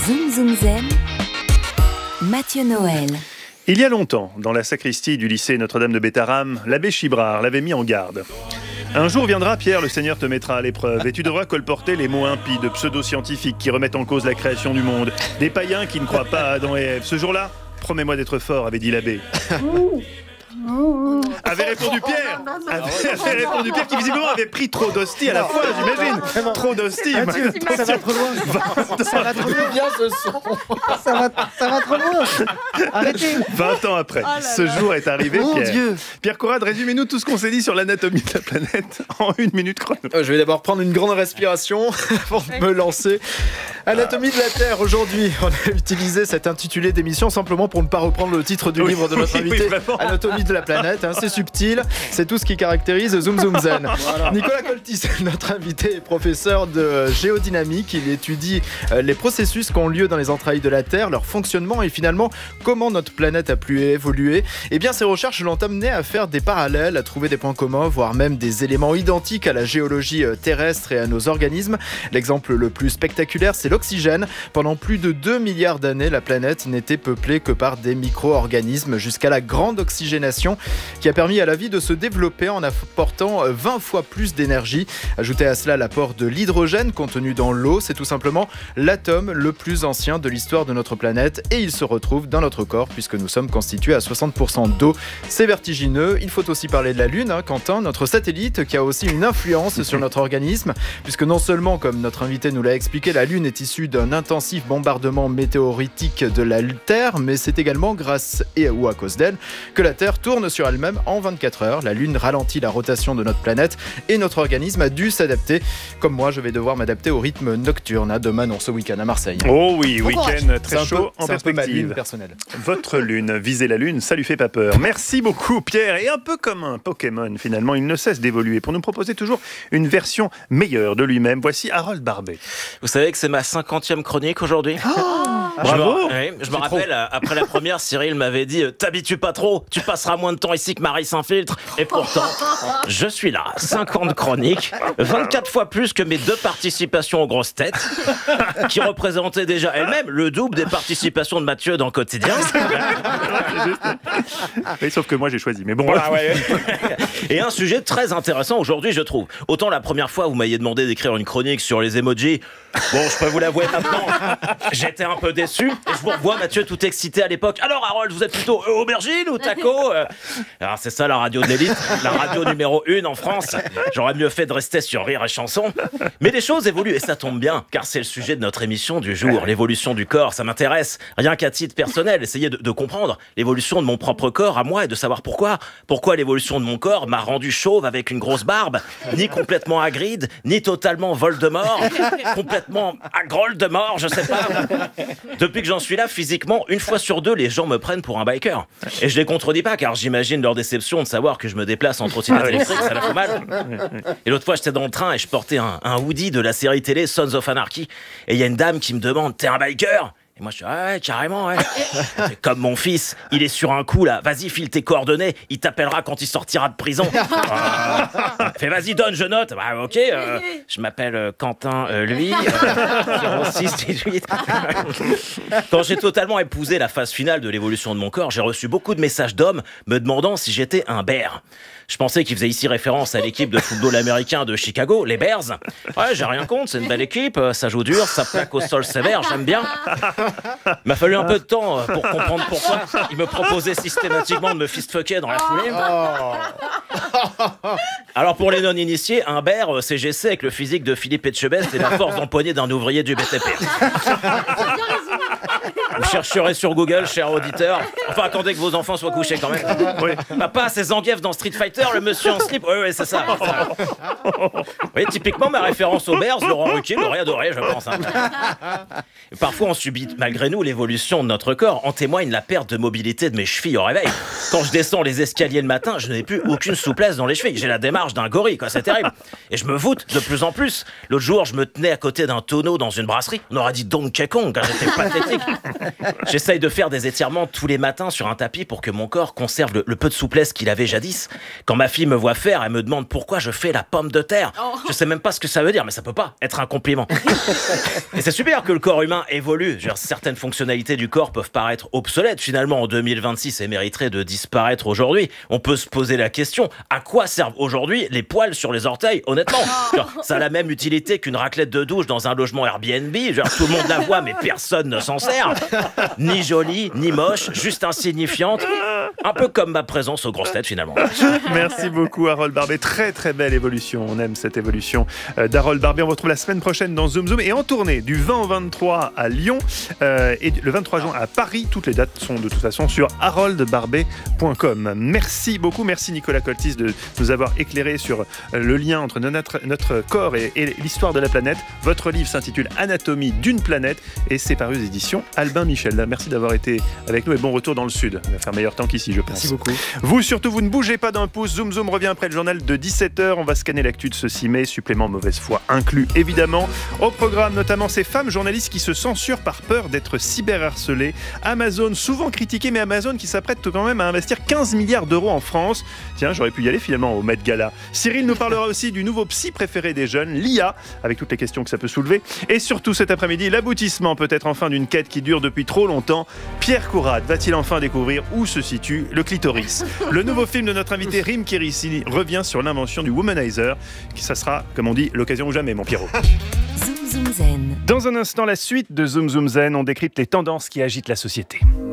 Zoom Zoom Zen, Mathieu Noël. Il y a longtemps, dans la sacristie du lycée Notre-Dame de Bétharram, l'abbé Chibrard l'avait mis en garde. Un jour viendra, Pierre, le Seigneur te mettra à l'épreuve et tu devras colporter les mots impies de pseudo-scientifiques qui remettent en cause la création du monde, des païens qui ne croient pas à Adam et Ève. Ce jour-là, promets-moi d'être fort, avait dit l'abbé. Avait répondu Pierre qui visiblement avait pris trop d'hosties à la fois, j'imagine. Trop d'hosties. Ça va trop loin. Ça va trop loin. Bien ce son. Ça va trop loin. Arrêtez. 20 ans après, ce jour est arrivé, Mon Pierre. Dieu. Pierre Conrad, résumez-nous tout ce qu'on s'est dit sur l'anatomie de la planète en 1 minute chrono. Je vais d'abord prendre une grande respiration avant de me lancer. Anatomie de la Terre, aujourd'hui, on a utilisé cet intitulé d'émission simplement pour ne pas reprendre le titre du livre de notre invité. vraiment. Anatomie de la planète, hein, c'est subtil, c'est tout ce qui caractérise Zoom Zoom Zen. Voilà. Nicolas Coltis, notre invité, est professeur de géodynamique. Il étudie les processus qui ont lieu dans les entrailles de la Terre, leur fonctionnement et finalement comment notre planète a pu évoluer. Et bien, ces recherches l'ont amené à faire des parallèles, à trouver des points communs, voire même des éléments identiques à la géologie terrestre et à nos organismes. L'exemple le plus spectaculaire, c'est l'oxygène. Pendant plus de 2 milliards d'années, la planète n'était peuplée que par des micro-organismes jusqu'à la grande oxygénation qui a permis à la vie de se développer en apportant 20 fois plus d'énergie. Ajoutez à cela l'apport de l'hydrogène contenu dans l'eau, c'est tout simplement l'atome le plus ancien de l'histoire de notre planète et il se retrouve dans notre corps puisque nous sommes constitués à 60% d'eau. C'est vertigineux. Il faut aussi parler de la Lune, Quentin, notre satellite qui a aussi une influence sur notre organisme puisque non seulement, comme notre invité nous l'a expliqué, la Lune est issue d'un intensif bombardement météoritique de la Terre, mais c'est également grâce ou à cause d'elle que la Terre tourne sur elle-même en 24 heures. La Lune ralentit la rotation de notre planète et notre organisme a dû s'adapter. Comme moi, je vais devoir m'adapter au rythme nocturne. Demain, non, ce week-end à Marseille. Oh oui, week-end très chaud en c'est un peu ma perspective. lune personnelle. Votre lune, viser la lune, ça lui fait pas peur. Merci beaucoup Pierre. Et un peu comme un Pokémon finalement, il ne cesse d'évoluer pour nous proposer toujours une version meilleure de lui-même. Voici Harold Barbet. Vous savez que c'est ma 50e chronique aujourd'hui. Bravo. Je me rappelle, après la première, Cyril m'avait dit « T'habitues pas trop, tu passeras moins de temps ici que Marie s'infiltre. » Et pourtant, je suis là, 50 chroniques, 24 fois plus que mes 2 participations aux grosses têtes, qui représentaient déjà elles-mêmes le double des participations de Mathieu dans Quotidien. Oui, sauf que moi j'ai choisi, mais bon. Voilà, ouais. Et un sujet très intéressant aujourd'hui, je trouve. Autant la première fois, vous m'aviez demandé d'écrire une chronique sur les emojis. Bon, je peux vous l'avouer maintenant, j'étais un peu déçu. Et je vous revois, Mathieu, tout excité à l'époque. Alors, Harold, vous êtes plutôt aubergine ou taco Alors, c'est ça la radio de l'élite, la radio numéro 1 en France. J'aurais mieux fait de rester sur Rire et Chanson. Mais les choses évoluent et ça tombe bien, car c'est le sujet de notre émission du jour. L'évolution du corps, ça m'intéresse. Rien qu'à titre personnel, essayer de comprendre l'évolution de mon propre corps à moi et de savoir pourquoi. Pourquoi l'évolution de mon corps m'a rendu chauve avec une grosse barbe, ni complètement Hagrid, ni totalement Voldemort, complètement Agroldemort, je sais pas. Depuis que j'en suis là, physiquement, 1 fois sur 2, les gens me prennent pour un biker. Et je les contredis pas, car j'imagine leur déception de savoir que je me déplace en trottinette électrique, ça leur fait mal. Et l'autre fois, j'étais dans le train et je portais un hoodie de la série télé Sons of Anarchy. Et il y a une dame qui me demande « T'es un biker ?» Et moi je suis ouais, carrément, ouais. C'est comme mon fils, il est sur un coup là, vas-y file tes coordonnées, il t'appellera quand il sortira de prison. Fais vas-y donne, je note. Bah ok, je m'appelle Quentin, lui, 0618. Quand j'ai totalement épousé la phase finale de l'évolution de mon corps, j'ai reçu beaucoup de messages d'hommes me demandant si j'étais un bear. Je pensais qu'il faisait ici référence à l'équipe de football américain de Chicago, les Bears. Ouais, j'ai rien contre, c'est une belle équipe, ça joue dur, ça plaque au sol sévère, j'aime bien. Il m'a fallu un peu de temps pour comprendre pourquoi il me proposait systématiquement de me fistfucker dans la foulée. Alors pour les non-initiés, un bear, CGC avec le physique de Philippe Etchebest et la force d'empoigner d'un ouvrier du BTP. Vous chercherez sur Google, cher auditeur. Enfin, attendez que vos enfants soient couchés quand même. Oui. Papa, c'est Zangief dans Street Fighter, le monsieur en slip. Oui, c'est ça. Oui, typiquement, ma référence aux Bears, Laurent Ruquier l'aurait adoré, je pense. Et parfois, on subit, malgré nous, l'évolution de notre corps. En témoigne la perte de mobilité de mes chevilles au réveil. Quand je descends les escaliers le matin, je n'ai plus aucune souplesse dans les chevilles. J'ai la démarche d'un gorille, quoi. C'est terrible. Et je me voûte de plus en plus. L'autre jour, je me tenais à côté d'un tonneau dans une brasserie. On aurait dit Donkey Kong, quand j'étais pathétique. J'essaye de faire des étirements tous les matins sur un tapis pour que mon corps conserve le peu de souplesse qu'il avait jadis. Quand ma fille me voit faire, elle me demande pourquoi je fais la pomme de terre. Je sais même pas ce que ça veut dire, mais ça peut pas être un compliment. Et c'est super que le corps humain évolue. Certaines fonctionnalités du corps peuvent paraître obsolètes finalement en 2026 et mériteraient de disparaître aujourd'hui. On peut se poser la question, à quoi servent aujourd'hui les poils sur les orteils, honnêtement? Ça a la même utilité qu'une raclette de douche dans un logement Airbnb. Tout le monde la voit, mais personne ne s'en sert. Ni jolie, ni moche, juste insignifiante. Un peu comme ma présence aux grosses têtes finalement. Merci beaucoup Harold Barbet, très très belle évolution, on aime cette évolution d'Harold Barbet. On vous retrouve la semaine prochaine dans Zoom Zoom et en tournée du 20 au 23 à Lyon et le 23 juin à Paris. Toutes les dates sont de toute façon sur haroldbarbet.com. Merci beaucoup, merci Nicolas Coltis de nous avoir éclairé sur le lien entre notre corps et l'histoire de la planète. Votre livre s'intitule Anatomie d'une planète et c'est paru aux éditions Albin Michel. Merci d'avoir été avec nous et bon retour dans le sud. Il va faire meilleur temps qu'ici, je pense. Merci beaucoup. Vous surtout, vous ne bougez pas d'un pouce. Zoom Zoom revient après le journal de 17h. On va scanner l'actu de ce 6 mai. Supplément mauvaise foi inclus, évidemment. Au programme, notamment ces femmes journalistes qui se censurent par peur d'être cyberharcelées. Amazon, souvent critiqué, mais Amazon qui s'apprête quand même à investir 15 milliards d'euros en France. Tiens, j'aurais pu y aller finalement au Met Gala. Cyril nous parlera aussi du nouveau psy préféré des jeunes, l'IA, avec toutes les questions que ça peut soulever. Et surtout cet après-midi, l'aboutissement peut-être enfin d'une quête qui dure depuis trop longtemps. Pierre Courade va-t-il enfin découvrir où se situe le clitoris? Le nouveau film de notre invité Rim Kérissi revient sur l'invention du womanizer. Ça sera, comme on dit, l'occasion ou jamais, mon Pierrot. Zoom Zoom Zen. Dans un instant, la suite de Zoom Zoom Zen, on décrypte les tendances qui agitent la société.